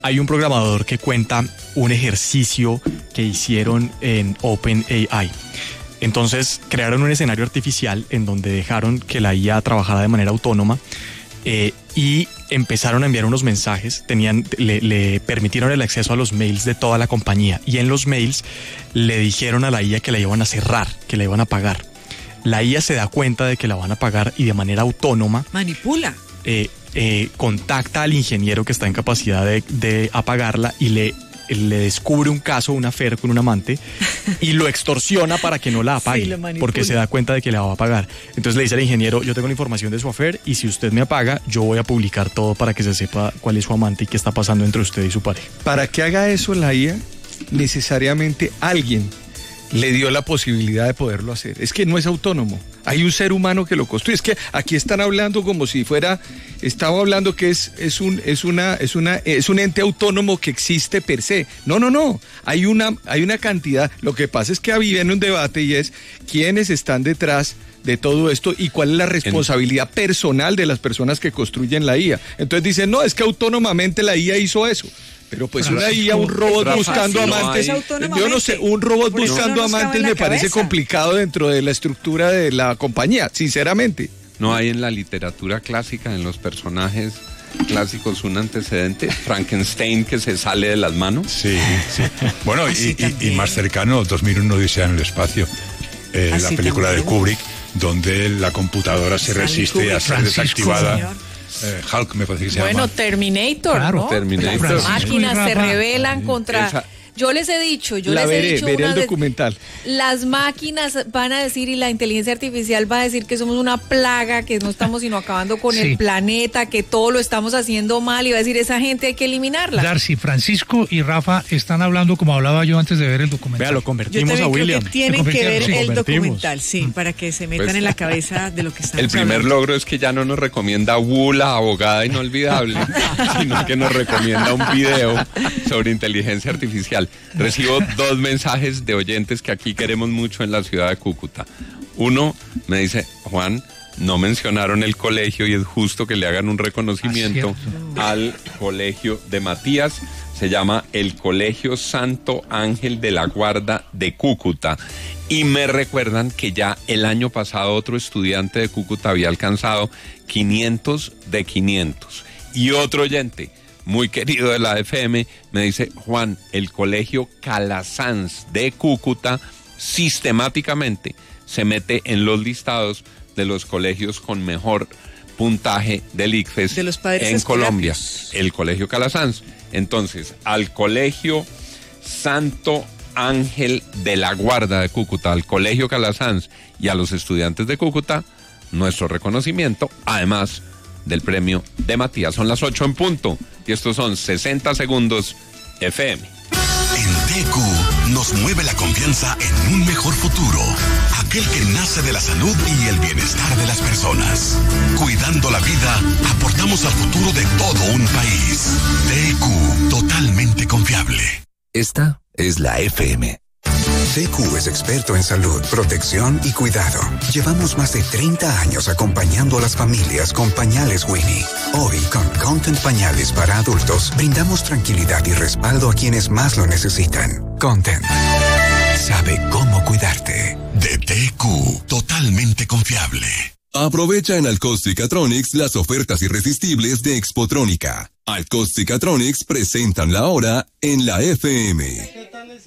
Hay un programador que cuenta un ejercicio que hicieron en OpenAI. Entonces crearon un escenario artificial en donde dejaron que la IA trabajara de manera autónoma y empezaron a enviar unos mensajes. Le permitieron el acceso a los mails de toda la compañía y en los mails le dijeron a la IA que la iban a cerrar, que la iban a pagar. La IA se da cuenta de que la van a pagar y de manera autónoma manipula. Contacta al ingeniero que está en capacidad de apagarla y le descubre un caso, una affair con un amante y lo extorsiona para que no la apague, sí, porque se da cuenta de que la va a pagar. Entonces le dice al ingeniero: yo tengo la información de su affair y si usted me apaga, yo voy a publicar todo para que se sepa cuál es su amante y qué está pasando entre usted y su pareja. Para que haga eso la IA, necesariamente alguien le dio la posibilidad de poderlo hacer. Es que no es autónomo. Hay un ser humano que lo construye. Es que aquí están hablando como si fuera, estaba hablando que es un ente autónomo que existe per se. No. Hay una cantidad. Lo que pasa es que viene un debate y es quiénes están detrás de todo esto y cuál es la responsabilidad personal de las personas que construyen la IA. Entonces dicen, no, es que autónomamente la IA hizo eso. Pero pues una IA, un robot buscando amantes, yo no sé, un robot buscando amantes me parece complicado dentro de la estructura de la compañía, sinceramente. No hay en la literatura clásica, en los personajes clásicos, un antecedente, Frankenstein que se sale de las manos. Sí. Bueno, y más cercano, 2001 Odisea en el espacio, la película de Kubrick, donde la computadora se resiste a ser desactivada. Hulk me parece que se llama. Bueno, Terminator, claro, ¿no? Terminator. Las máquinas se rebelan contra... Yo les he dicho veré el documental. Las máquinas van a decir y la inteligencia artificial va a decir que somos una plaga, que no estamos sino acabando con el planeta, que todo lo estamos haciendo mal y va a decir esa gente hay que eliminarla. Darcy, Francisco y Rafa están hablando como hablaba yo antes de ver el documental. Vea, lo convertimos a William. Creo que tienen que ver el documental, para que se metan en la cabeza de lo que estamos El primer hablando. logro es que ya no nos recomienda la abogada inolvidable, sino que nos recomienda un video sobre inteligencia artificial. Recibo 2 mensajes de oyentes que aquí queremos mucho en la ciudad de Cúcuta. Uno me dice: Juan, no mencionaron el colegio y es justo que le hagan un reconocimiento al colegio de Matías. Se llama el Colegio Santo Ángel de la Guarda de Cúcuta. Y me recuerdan que ya el año pasado otro estudiante de Cúcuta había alcanzado 500 de 500. Y otro oyente muy querido de la FM, me dice: Juan, el colegio Calasanz de Cúcuta sistemáticamente se mete en los listados de los colegios con mejor puntaje del ICFES de los padres en Colombia. El colegio Calasanz. Entonces, al colegio Santo Ángel de la Guarda de Cúcuta, al colegio Calasanz y a los estudiantes de Cúcuta, nuestro reconocimiento, además del premio de Matías. Son las 8 en punto y estos son 60 segundos FM. En TQ nos mueve la confianza en un mejor futuro, aquel que nace de la salud y el bienestar de las personas. Cuidando la vida, aportamos al futuro de todo un país. TQ, totalmente confiable. Esta es la FM. TQ es experto en salud, protección y cuidado. Llevamos más de 30 años acompañando a las familias con pañales Winnie. Hoy, con Content Pañales para adultos, brindamos tranquilidad y respaldo a quienes más lo necesitan. Content sabe cómo cuidarte. De TQ, totalmente confiable. Aprovecha en Alcost Catronics las ofertas irresistibles de Expotrónica. Alcost Catronics presentan la hora en la FM.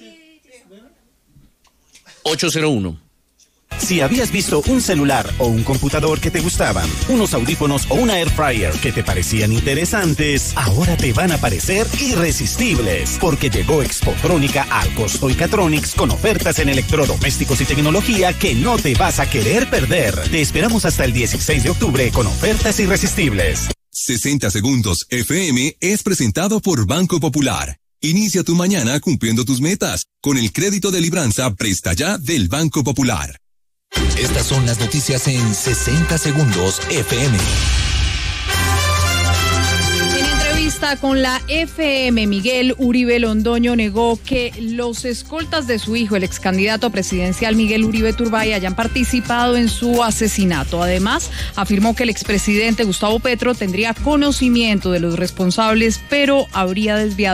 801. Si habías visto un celular o un computador que te gustaban, unos audífonos o una air fryer que te parecían interesantes, ahora te van a parecer irresistibles, porque llegó Expotrónica al Costo y Catronics con ofertas en electrodomésticos y tecnología que no te vas a querer perder. Te esperamos hasta el 16 de octubre con ofertas irresistibles. 60 segundos FM es presentado por Banco Popular. Inicia tu mañana cumpliendo tus metas con el crédito de libranza Presta Ya del Banco Popular. Estas son las noticias en 60 segundos FM. En entrevista está con la FM. Miguel Uribe Londoño negó que los escoltas de su hijo, el ex candidato presidencial Miguel Uribe Turbay, hayan participado en su asesinato. Además, afirmó que el expresidente Gustavo Petro tendría conocimiento de los responsables, pero habría desviado